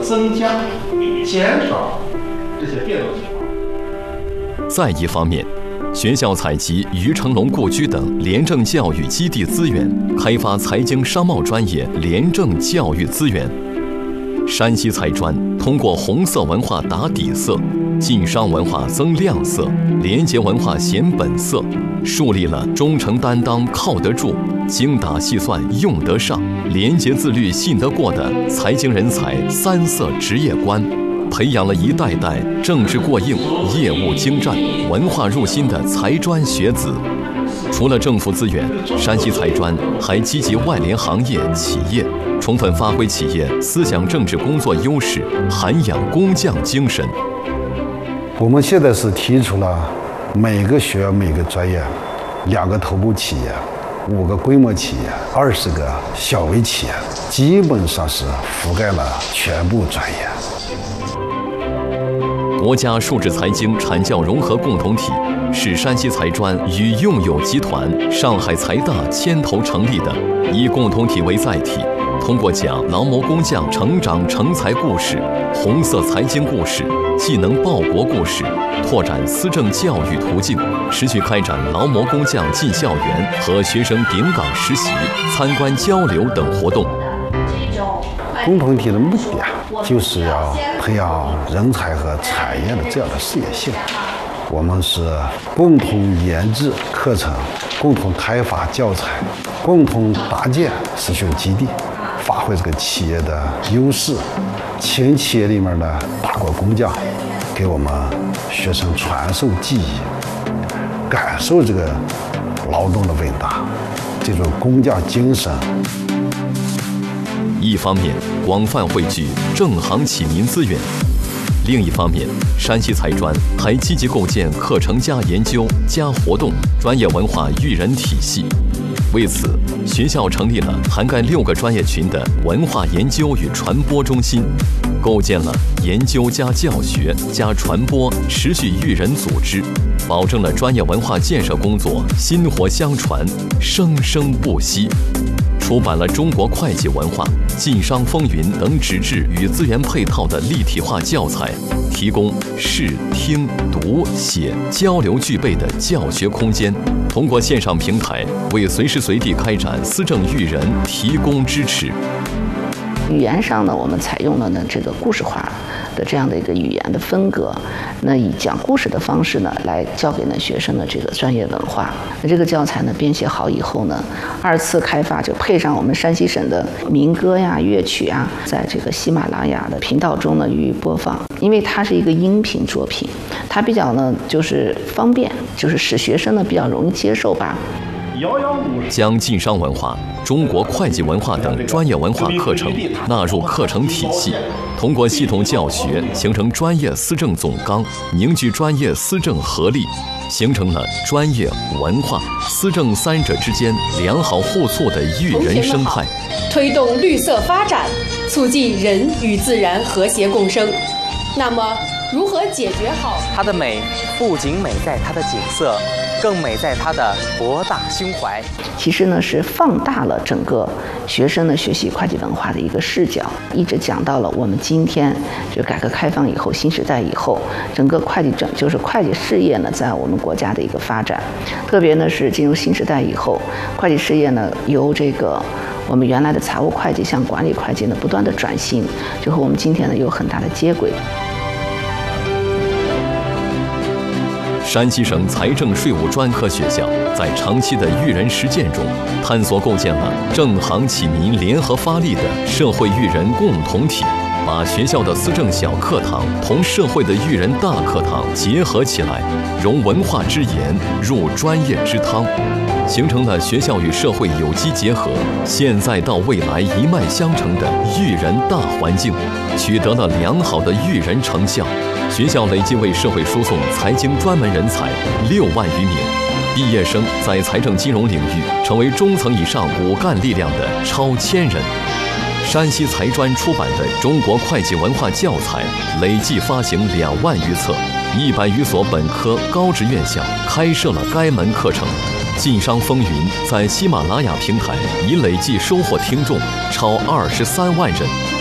增加、减少这些变动情况。 再一方面，学校采集于成龙故居等廉政教育基地资源，开发财经商贸专业廉政教育资源。山西财专通过红色文化打底色，晋商文化增亮色，廉洁文化显本色，树立了忠诚担当靠得住、精打细算用得上、廉洁自律信得过的财经人才三色职业观，培养了一代代政治过硬、业务精湛、文化入心的财专学子。除了政府资源，山西财专还积极外联行业、企业，充分发挥企业思想政治工作优势，涵养工匠精神。 我们现在是提出了每个学院、每个专业2个头部企业、5个规模企业、20个小微企业，基本上是覆盖了全部专业。 国家数字财经产教融合共同体是山西财专与用友集团、上海财大牵头成立的，以共同体为载体，通过讲劳模工匠成长成才故事、红色财经故事、技能报国故事，拓展思政教育途径，持续开展劳模工匠进校园和学生顶岗实习、参观交流等活动。 共同体的目的就是要培养人才和产业的这样的事业性。我们是共同研制课程，共同开发教材，共同搭建实训基地，发挥这个企业的优势，请企业里面的大国工匠给我们学生传授技艺，感受这个劳动的伟大，这种工匠精神。 一方面广泛汇聚正行启民资源，另一方面，山西财专还积极构建课程加研究加活动专业文化育人体系。为此，学校成立了涵盖6个专业群的文化研究与传播中心，构建了研究加教学加传播持续育人组织，保证了专业文化建设工作薪火相传、生生不息。出版了中国会计文化、晋商风云等纸质与资源配套的立体化教材，提供视、听、读、写交流具备的教学空间。通过线上平台，为随时随地开展思政育人提供支持。 语言上呢，我们采用了呢这个故事化的这样的一个语言的风格，那以讲故事的方式呢来教给呢学生的这个专业文化。那这个教材呢编写好以后呢，2次开发就配上我们山西省的民歌呀、乐曲啊，在这个喜马拉雅的频道中呢予以播放。因为它是一个音频作品，它比较呢就是方便，就是使学生呢比较容易接受吧。 将晋商文化、中国会计文化等专业文化课程纳入课程体系，通过系统教学形成专业思政总纲，凝聚专业思政合力，形成了专业、文化、思政3者之间良好互促的育人生态， 推动绿色发展，促进人与自然和谐共生。那么，如何解决好它的美？不仅美在它的景色，更美在它的博大胸怀。 其实呢，是放大了整个学生的学习会计文化的一个视角，一直讲到了我们今天就改革开放以后、新时代以后，整个会计事业呢，在我们国家的一个发展。特别呢是进入新时代以后，会计事业呢由这个我们原来的财务会计向管理会计呢不断的转型，就和我们今天呢有很大的接轨。 山西省财政税务专科学校在长期的育人实践中，探索构建了正行启民联合发力的社会育人共同体，把学校的思政小课堂同社会的育人大课堂结合起来，融文化之言入专业之汤，形成了学校与社会有机结合、现在到未来一脉相承的育人大环境，取得了良好的育人成效。学校累计为社会输送财经专门人才6万余名，毕业生在财政金融领域成为中层以上骨干力量的超1000人。山西财专出版的中国会计文化教材累计发行2万余册，100余所本科高职院校开设了该门课程。晋商风云在喜马拉雅平台已累计收获听众超23万人。